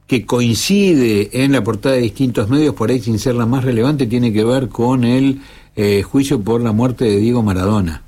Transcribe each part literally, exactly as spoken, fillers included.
que coincide en la portada de distintos medios, por ahí sin ser la más relevante, tiene que ver con el eh, juicio por la muerte de Diego Maradona.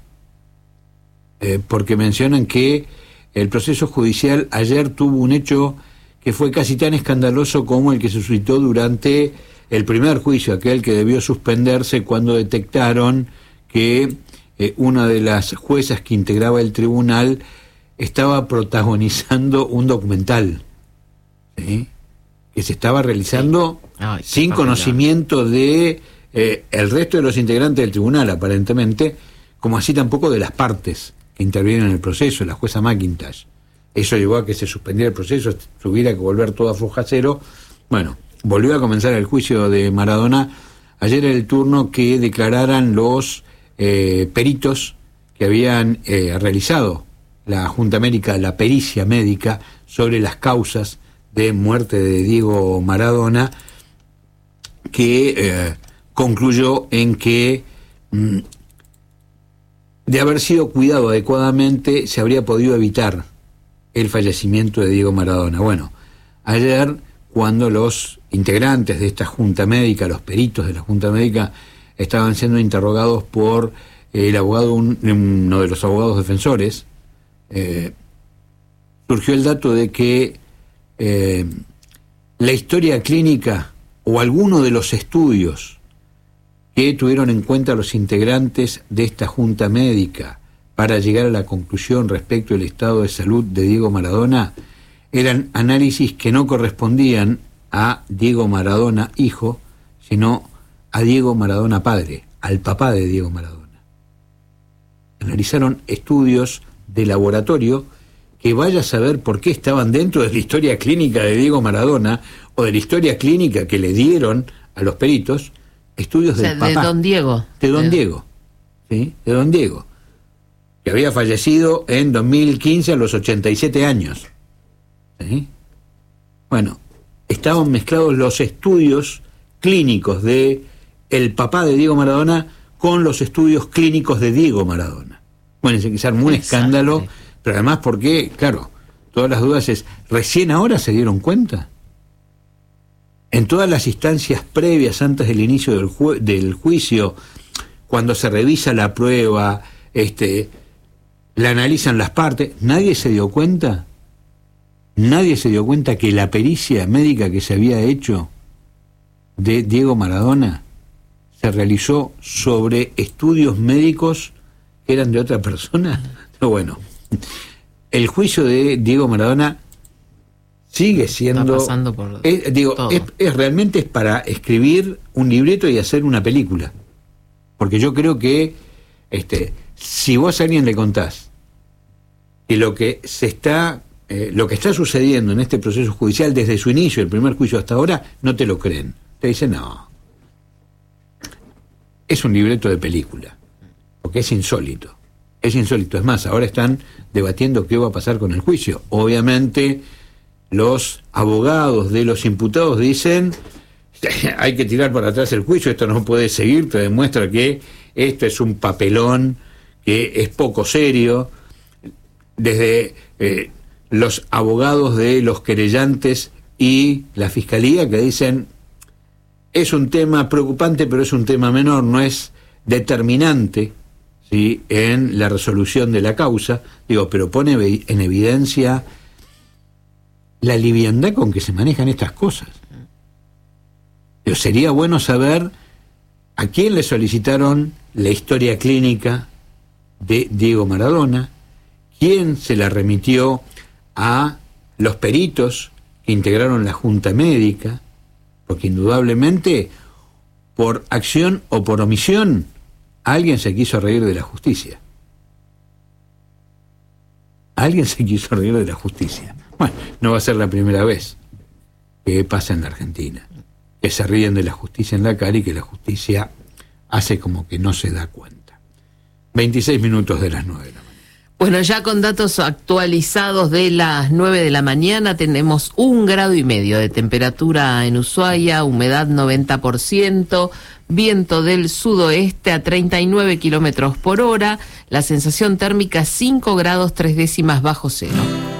Eh, porque mencionan que el proceso judicial ayer tuvo un hecho que fue casi tan escandaloso como el que se suscitó durante el primer juicio, aquel que debió suspenderse cuando detectaron que eh, una de las juezas que integraba el tribunal estaba protagonizando un documental, ¿sí?, que se estaba realizando sí. Ay, sin conocimiento de eh, el resto de los integrantes del tribunal, aparentemente, como así tampoco de las partes que intervienen en el proceso, la jueza McIntosh. Eso llevó a que se suspendiera el proceso, tuviera que volver todo a foja cero. Bueno, volvió a comenzar el juicio de Maradona. Ayer era el turno que declararan los eh, peritos que habían eh, realizado la Junta Médica, la pericia médica sobre las causas de muerte de Diego Maradona, que eh, concluyó en que mm, de haber sido cuidado adecuadamente se habría podido evitar el fallecimiento de Diego Maradona. Bueno, ayer, cuando los integrantes de esta Junta Médica, los peritos de la Junta Médica, estaban siendo interrogados por eh, el abogado, un, uno de los abogados defensores, eh, surgió el dato de que eh, la historia clínica o alguno de los estudios que tuvieron en cuenta los integrantes de esta Junta Médica para llegar a la conclusión respecto del estado de salud de Diego Maradona eran análisis que no correspondían a Diego Maradona hijo, sino a Diego Maradona padre, al papá de Diego Maradona. Analizaron estudios de laboratorio que vaya a saber por qué estaban dentro de la historia clínica de Diego Maradona o de la historia clínica que le dieron a los peritos, estudios, o sea, del papá. De don Diego. De don de... Diego, ¿sí? De don Diego, que había fallecido en dos mil quince a los ochenta y siete años. ¿Sí? Bueno, estaban mezclados los estudios clínicos de el papá de Diego Maradona con los estudios clínicos de Diego Maradona. Bueno, se se armó un escándalo, pero además porque, claro, todas las dudas es, ¿recién ahora se dieron cuenta? En todas las instancias previas, antes del inicio del, ju- del juicio, cuando se revisa la prueba, este, la analizan las partes, ¿nadie se dio cuenta? ¿Nadie se dio cuenta que la pericia médica que se había hecho de Diego Maradona se realizó sobre estudios médicos que eran de otra persona? No, bueno, el juicio de Diego Maradona sigue siendo... Está pasando por es, digo, es, es realmente es para escribir un libreto y hacer una película. Porque yo creo que este, si vos a alguien le contás que lo que se está... Eh, lo que está sucediendo en este proceso judicial desde su inicio, el primer juicio hasta ahora, no te lo creen. Te dicen, no, es un libreto de película, porque es insólito, es insólito. Es más, ahora están debatiendo qué va a pasar con el juicio. Obviamente, los abogados de los imputados dicen, hay que tirar para atrás el juicio, esto no puede seguir, te demuestra que esto es un papelón, que es poco serio. Desde... Eh, los abogados de los querellantes y la fiscalía que dicen es un tema preocupante, pero es un tema menor, no es determinante, ¿sí?, en la resolución de la causa. Digo, pero pone en evidencia la liviandad con que se manejan estas cosas. Pero sería bueno saber a quién le solicitaron la historia clínica de Diego Maradona, quién se la remitió a los peritos que integraron la Junta Médica, porque indudablemente, por acción o por omisión, alguien se quiso reír de la justicia. Alguien se quiso reír de la justicia. Bueno, no va a ser la primera vez que pasa en la Argentina, que se ríen de la justicia en la cara y que la justicia hace como que no se da cuenta. veintiséis minutos de las nueve de la mañana. Bueno, ya con datos actualizados de las nueve de la mañana tenemos un grado y medio de temperatura en Ushuaia, humedad noventa por ciento, viento del sudoeste a treinta y nueve kilómetros por hora, la sensación térmica cinco grados tres décimas bajo cero.